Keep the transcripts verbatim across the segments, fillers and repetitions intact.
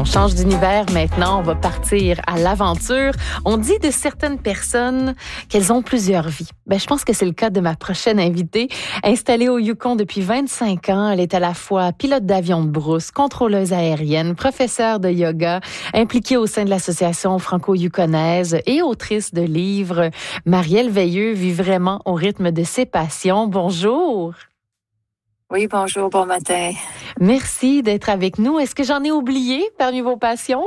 On change d'univers maintenant, on va partir à l'aventure. On dit de certaines personnes qu'elles ont plusieurs vies. Ben, je pense que c'est le cas de ma prochaine invitée. Installée au Yukon depuis vingt-cinq ans, elle est à la fois pilote d'avion de brousse, contrôleuse aérienne, professeure de yoga, impliquée au sein de l'association franco-yukonaise et autrice de livres. Marielle Veilleux vit vraiment au rythme de ses passions. Bonjour. Oui, bonjour, bon matin. Merci d'être avec nous. Est-ce que j'en ai oublié parmi vos passions?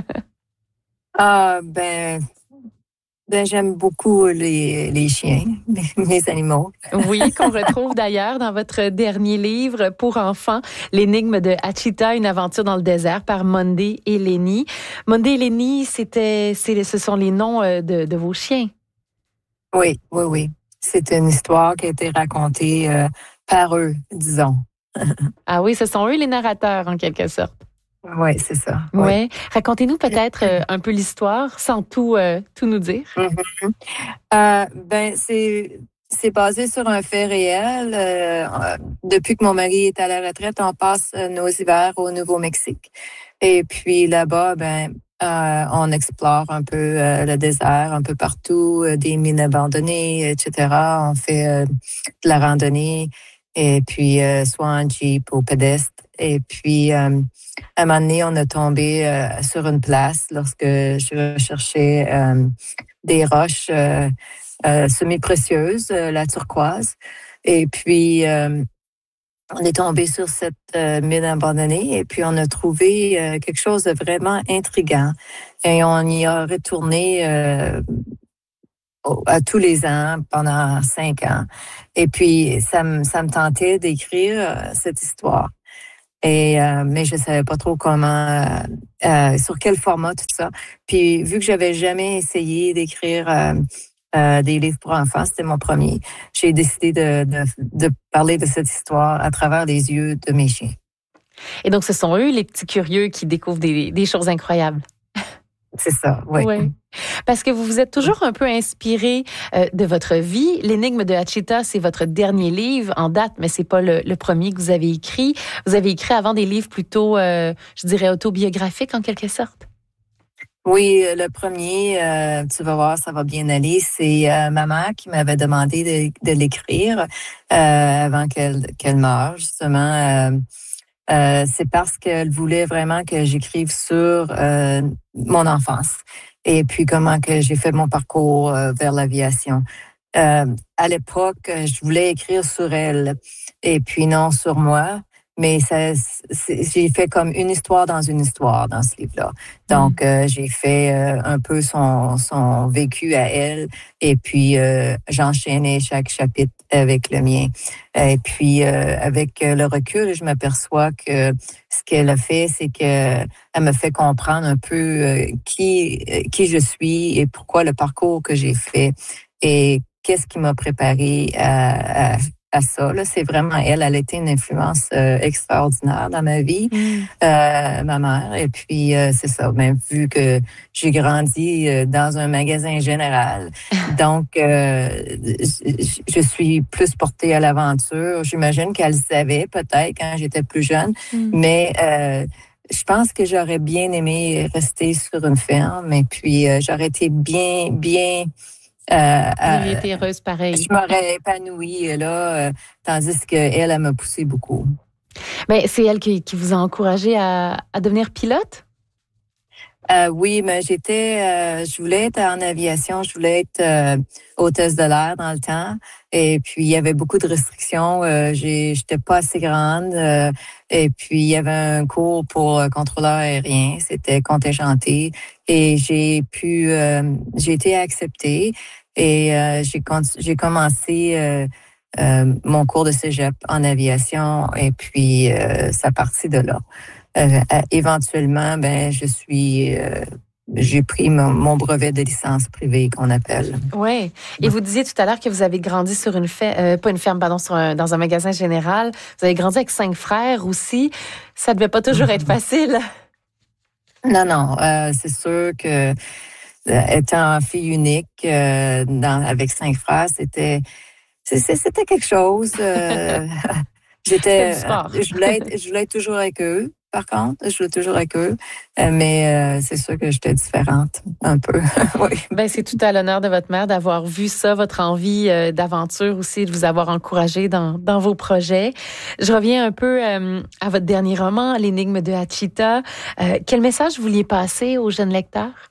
Ah, ben, ben j'aime beaucoup les, les chiens, les animaux. Oui, qu'on retrouve d'ailleurs dans votre dernier livre pour enfants, L'énigme de Hachita, une aventure dans le désert par Monday et Lenny. Monday et Lenny, c'était, c'est, ce sont les noms de, de vos chiens. Oui, oui, oui. C'est une histoire qui a été racontée euh, par eux, disons. Ah oui, ce sont eux les narrateurs, en quelque sorte. Oui, c'est ça. Oui. Ouais. Racontez-nous peut-être euh, un peu l'histoire, sans tout, euh, tout nous dire. Mm-hmm. Euh, ben, c'est, c'est basé sur un fait réel. Euh, depuis que mon mari est à la retraite, on passe nos hivers au Nouveau-Mexique. Et puis là-bas, ben, Euh, on explore un peu euh, le désert, un peu partout, euh, des mines abandonnées, et cetera. On fait euh, de la randonnée, et puis euh, soit en jeep ou pédestre. Et puis, euh, à un moment donné, on a tombé euh, sur une place lorsque je recherchais euh, des roches euh, euh, semi-précieuses, euh, la turquoise. Et puis, euh, on est tombé sur cette euh, mine abandonnée et puis on a trouvé euh, quelque chose de vraiment intriguant. Et on y a retourné euh, à tous les ans pendant cinq ans. Et puis, ça me, ça me tentait d'écrire euh, cette histoire. Et euh, mais je savais pas trop comment, euh, euh, sur quel format, tout ça. Puis, vu que j'avais jamais essayé d'écrire euh, Euh, des livres pour enfants, c'était mon premier. J'ai décidé de, de, de parler de cette histoire à travers les yeux de mes chiens. Et donc, ce sont eux, les petits curieux, qui découvrent des, des choses incroyables. C'est ça, oui. Ouais. Parce que vous vous êtes toujours un peu inspiré euh, de votre vie. L'énigme de Hachita, c'est votre dernier livre en date, mais c'est pas le, le premier que vous avez écrit. Vous avez écrit avant des livres plutôt, euh, je dirais, autobiographiques en quelque sorte. Oui, le premier, euh, tu vas voir, ça va bien aller. C'est euh, ma mère qui m'avait demandé de, de l'écrire euh, avant qu'elle qu'elle meure, justement. Euh, euh, c'est parce qu'elle voulait vraiment que j'écrive sur euh, mon enfance et puis comment que j'ai fait mon parcours euh, vers l'aviation. Euh, à l'époque, je voulais écrire sur elle et puis non sur moi. Mais ça, j'ai fait comme une histoire dans une histoire dans ce livre-là. Donc, mmh. euh, j'ai fait euh, un peu son, son vécu à elle et puis euh, j'enchaînais chaque chapitre avec le mien. Et puis, euh, avec le recul, je m'aperçois que ce qu'elle a fait, c'est que elle me fait comprendre un peu euh, qui, qui je suis et pourquoi le parcours que j'ai fait et qu'est-ce qui m'a préparé à... à à ça. Là, c'est vraiment elle. Elle a été une influence euh, extraordinaire dans ma vie, mm. euh, ma mère. Et puis, euh, c'est ça. Même vu que j'ai grandi euh, dans un magasin général, donc euh, je suis plus portée à l'aventure. J'imagine qu'elle savait peut-être quand j'étais plus jeune, mm. mais euh, je pense que j'aurais bien aimé rester sur une ferme. Et puis, euh, j'aurais été bien, bien... Euh, Vous auriez été heureuse pareil. Je m'aurais épanouie là, euh, tandis qu'elle, elle m'a poussée beaucoup. Mais c'est elle qui, qui vous a encouragé à, à devenir pilote? Euh, oui, mais j'étais, euh, je voulais être en aviation, je voulais être euh, hôtesse de l'air dans le temps. Et puis il y avait beaucoup de restrictions. Euh, j'ai, j'étais pas assez grande. Euh, et puis il y avait un cours pour euh, contrôleur aérien. C'était contingenté. Et j'ai pu, euh, j'ai été acceptée. Et euh, j'ai, j'ai commencé euh, euh, mon cours de cégep en aviation. Et puis euh, ça partit de là. Euh, éventuellement, ben, je suis, euh, j'ai pris mon, mon brevet de licence privée qu'on appelle. Oui. Et vous disiez tout à l'heure que vous avez grandi sur une ferme, euh, pas une ferme, pardon, sur un, dans un magasin général. Vous avez grandi avec cinq frères aussi. Ça devait pas toujours être facile. Non, non. Euh, c'est sûr que euh, étant fille unique euh, dans, avec cinq frères, c'était, c'était quelque chose. Euh, j'étais, je voulais être, je voulais être toujours avec eux. par contre. Je joue toujours avec eux. Euh, mais euh, c'est sûr que j'étais différente, un peu. Oui. Ben, c'est tout à l'honneur de votre mère d'avoir vu ça, votre envie euh, d'aventure aussi, de vous avoir encouragé dans, dans vos projets. Je reviens un peu euh, à votre dernier roman, L'énigme de Hachita. Euh, quel message vous vouliez passer aux jeunes lecteurs?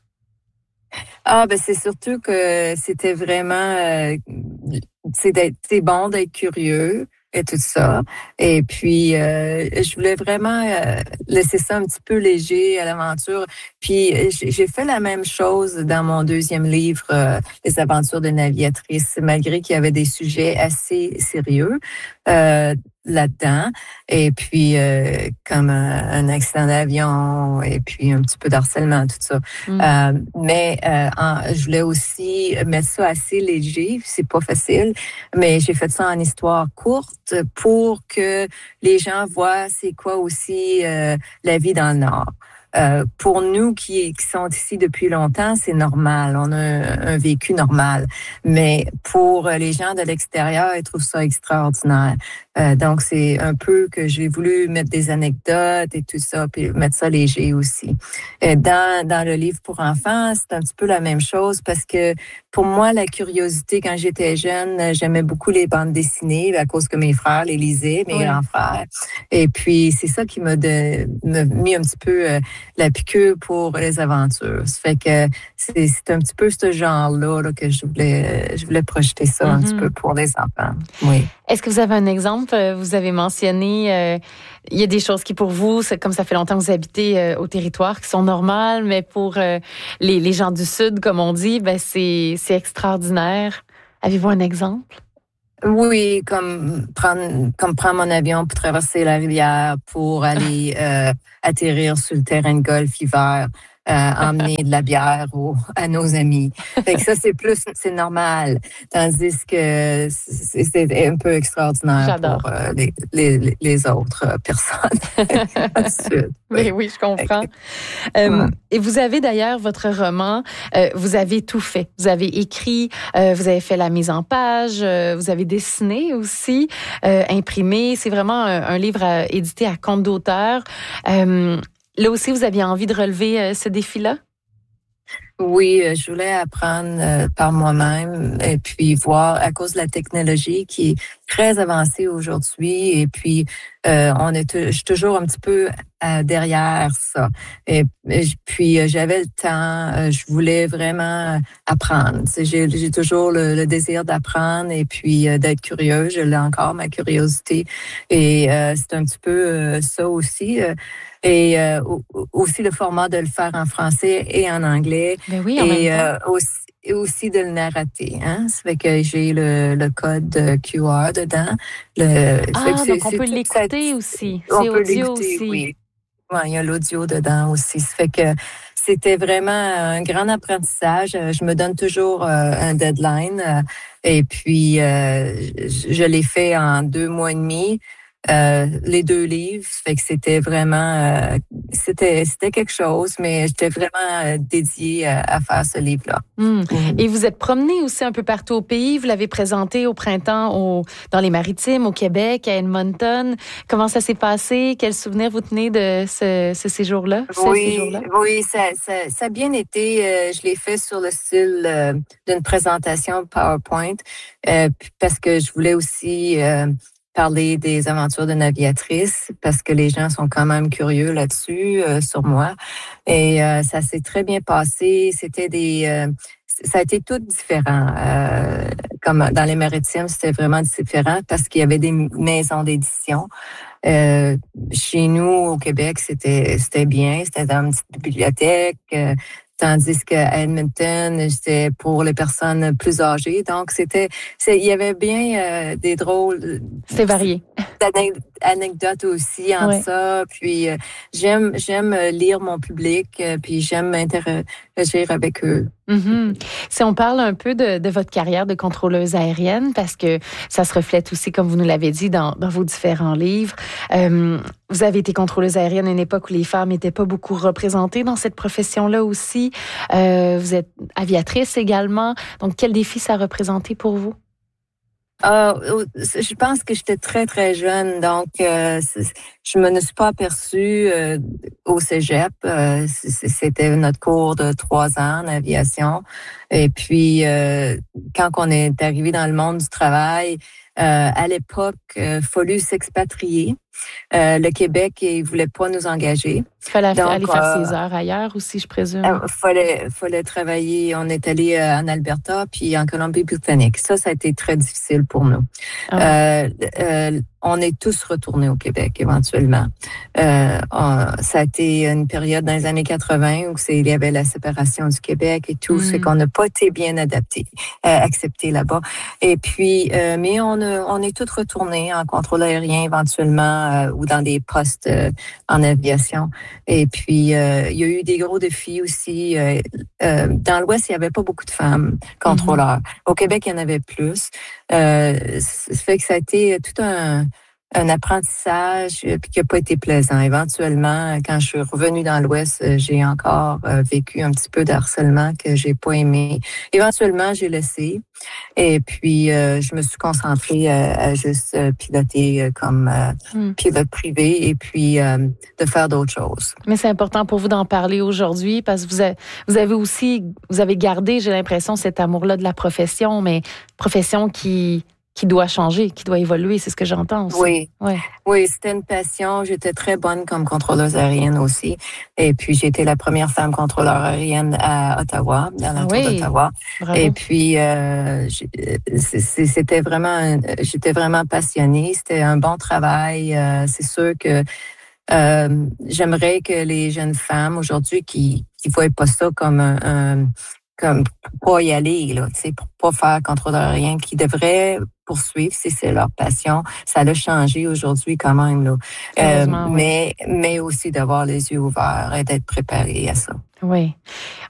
Ah, ben c'est surtout que c'était vraiment, euh, c'est d'être, c'est bon d'être curieux et tout ça. Et puis, euh, je voulais vraiment euh, laisser ça un petit peu léger à l'aventure. Puis, j'ai fait la même chose dans mon deuxième livre, euh, Les aventures de Navigatrice, malgré qu'il y avait des sujets assez sérieux euh, là-dedans. Et puis, euh, comme un, un accident d'avion et puis un petit peu d'harcèlement, tout ça. Mm. Euh, mais euh, en, je voulais aussi mettre ça assez léger. C'est pas facile, mais j'ai fait ça en histoire courte pour que les gens voient c'est quoi aussi euh, la vie dans le Nord. Euh, pour nous qui, qui sont ici depuis longtemps, c'est normal. On a un, un vécu normal. Mais pour les gens de l'extérieur, ils trouvent ça extraordinaire. Euh, donc, c'est un peu que j'ai voulu mettre des anecdotes et tout ça, puis mettre ça léger aussi. Euh, dans, dans le livre pour enfants, c'est un petit peu la même chose parce que pour moi, la curiosité, quand j'étais jeune, j'aimais beaucoup les bandes dessinées à cause que mes frères les lisaient, mes oui. grands frères. Et puis, c'est ça qui m'a, de, m'a mis un petit peu euh, la piqûre pour les aventures. Ça fait que c'est, c'est un petit peu ce genre-là là, que je voulais, je voulais projeter ça mm-hmm. un petit peu pour les enfants. Oui. Est-ce que vous avez un exemple? Vous avez mentionné, euh, il y a des choses qui pour vous, c'est, comme ça fait longtemps que vous habitez euh, au territoire, qui sont normales, mais pour euh, les, les gens du Sud, comme on dit, ben c'est, c'est extraordinaire. Avez-vous un exemple? Oui, comme prendre, comme prendre mon avion pour traverser la rivière pour aller euh, atterrir sur le terrain de golf l'hiver. Euh, emmener de la bière aux, à nos amis. Fait que ça, c'est plus, c'est normal. Tandis que c'est, c'est un peu extraordinaire J'adore. pour euh, les, les, les autres personnes. Oui, oui, je comprends. Euh, ouais. Et vous avez d'ailleurs votre roman, euh, vous avez tout fait. Vous avez écrit, euh, vous avez fait la mise en page, euh, vous avez dessiné aussi, euh, imprimé. C'est vraiment un, un livre à, édité à compte d'auteur. Euh, Là aussi, vous aviez envie de relever euh, ce défi-là? Oui, je voulais apprendre euh, par moi-même et puis voir à cause de la technologie qui est très avancée aujourd'hui et puis euh, on est t- je suis toujours un petit peu euh, derrière ça. Et, et puis euh, j'avais le temps, euh, je voulais vraiment apprendre. J'ai, j'ai toujours le, le désir d'apprendre et puis euh, d'être curieux. Je l'ai encore ma curiosité et euh, c'est un petit peu euh, ça aussi. Euh, Et euh, aussi le format de le faire en français et en anglais. Ben oui, en et même temps. Euh, aussi, et aussi de le narrater. Hein? Ça fait que j'ai le, le code Q R dedans. Le, ah, que donc on peut l'écouter cette, aussi. On c'est peut audio l'écouter, aussi. oui. Ouais, il y a l'audio dedans aussi. Ça fait que c'était vraiment un grand apprentissage. Je me donne toujours euh, un deadline. Et puis, euh, je, je l'ai fait en deux mois et demi. Euh, les deux livres, fait que c'était vraiment, euh, c'était, c'était quelque chose, mais j'étais vraiment euh, dédiée à, à faire ce livre-là. Mmh. Mmh. Et vous êtes promené aussi un peu partout au pays. Vous l'avez présenté au printemps au, dans les Maritimes, au Québec, à Edmonton. Comment ça s'est passé? Quels souvenirs vous tenez de ce, ce séjour-là? Ce oui, séjour-là? oui, ça, ça, ça a bien été. Euh, je l'ai fait sur le style euh, d'une présentation PowerPoint euh, parce que je voulais aussi euh, parler des aventures de navigatrice parce que les gens sont quand même curieux là-dessus euh, sur moi et euh, ça s'est très bien passé. C'était des euh, ça a été tout différent. Euh, comme dans les Maritimes, c'était vraiment différent parce qu'il y avait des maisons d'édition. Euh, chez nous, au Québec, c'était c'était bien. C'était dans une petite bibliothèque. Euh, tandis qu'à Edmonton, c'était pour les personnes plus âgées. Donc, c'était, c'est, il y avait bien euh, des drôles. C'était varié. Anecdotes aussi en ouais. ça. Puis, euh, j'aime j'aime lire mon public, euh, puis j'aime interagir avec eux. Mm-hmm. Si on parle un peu de, de votre carrière de contrôleuse aérienne, parce que ça se reflète aussi, comme vous nous l'avez dit, dans, dans vos différents livres. Euh, vous avez été contrôleuse aérienne à une époque où les femmes n'étaient pas beaucoup représentées dans cette profession-là aussi. Euh, vous êtes aviatrice également. Donc, quel défi ça a représenté pour vous? Ah, je pense que j'étais très, très jeune, donc euh, je me ne suis pas aperçue euh, au cégep. Euh, c'était notre cours de trois ans en aviation. Et puis, euh, quand on est arrivé dans le monde du travail, euh, à l'époque, il euh, fallu s'expatrier. Euh, le Québec, il voulait pas nous engager. Il fallait Donc, aller faire euh, ses heures ailleurs aussi, je présume. Il fallait, fallait travailler. On est allé euh, en Alberta puis en Colombie-Britannique. Ça, ça a été très difficile pour nous. Ah ouais. euh, euh, on est tous retournés au Québec éventuellement. Euh, on, ça a été une période dans les années quatre-vingt où c'est, il y avait la séparation du Québec et tout, mm. c'est qu'on n'a pas été bien adapté, euh, accepté là-bas. Et puis, euh, mais on, a, on est tous retournés en contrôle aérien éventuellement euh, ou dans des postes euh, en aviation. Et puis, euh, il y a eu des gros défis aussi. Euh, euh, dans l'Ouest, il n'y avait pas beaucoup de femmes contrôleurs. Mm-hmm. Au Québec, il y en avait plus. Euh, ça fait que ça a été tout un, un apprentissage puis qui n'a pas été plaisant. Éventuellement, quand je suis revenue dans l'Ouest, j'ai encore euh, vécu un petit peu de harcèlement que j'ai pas aimé. Éventuellement, j'ai laissé. Et puis, euh, je me suis concentrée à, à juste piloter comme euh, mm. pilote privé et puis euh, de faire d'autres choses. Mais c'est important pour vous d'en parler aujourd'hui parce que vous avez, vous avez aussi, vous avez gardé, j'ai l'impression, cet amour-là de la profession, mais profession qui qui doit changer, qui doit évoluer, c'est ce que j'entends aussi. Oui, ouais. oui, c'était une passion. J'étais très bonne comme contrôleuse aérienne aussi. Et puis, j'ai été la première femme contrôleur aérienne à Ottawa, dans la ah tour oui. d'Ottawa. Bravo. Et puis, euh, c'était vraiment, j'étais vraiment passionnée. C'était un bon travail. Euh, c'est sûr que euh, j'aimerais que les jeunes femmes aujourd'hui qui qui voient pas ça comme un, un comme pour pas y aller, là, tu sais, pour pas faire contrôleur aérien, qui devraient poursuivre si c'est leur passion. Ça l'a changé aujourd'hui quand même, là. Euh, mais, oui. mais aussi d'avoir les yeux ouverts et d'être préparé à ça. Oui.